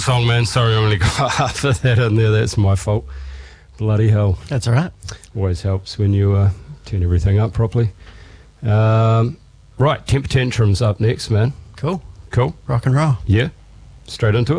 song, man. Sorry, I only got half of that in there. That's my fault. Bloody hell. That's all right. Always helps when you turn everything up properly. Right, Temper Tantrums up next, man. Cool. Cool. Rock and roll. Yeah, straight into it.